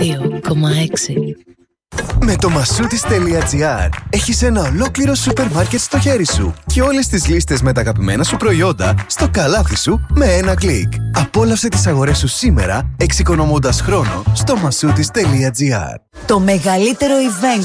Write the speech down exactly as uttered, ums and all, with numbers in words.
δύο κόμμα έξι. Με το masoutis.gr έχεις ένα ολόκληρο σούπερ μάρκετ στο χέρι σου και όλες τις λίστες με τα αγαπημένα σου προϊόντα στο καλάθι σου με ένα κλικ. Απόλαυσε τις αγορές σου σήμερα, εξοικονομώντας χρόνο στο masoutis.gr. Το μεγαλύτερο event